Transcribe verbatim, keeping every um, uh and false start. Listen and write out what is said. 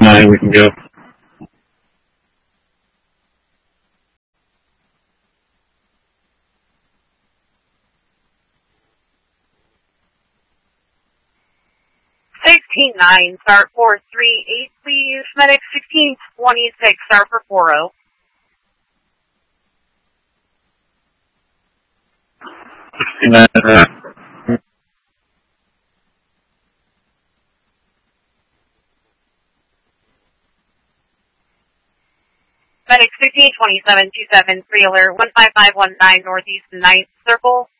nine, we can go. sixteen nine, start four three eight, please. Medic sixteen twenty-six, start for four oh. sixty-nine, uh, Medic sixteen twenty-seven, two seven, three alert, one five five one nine, northeast ninth circle.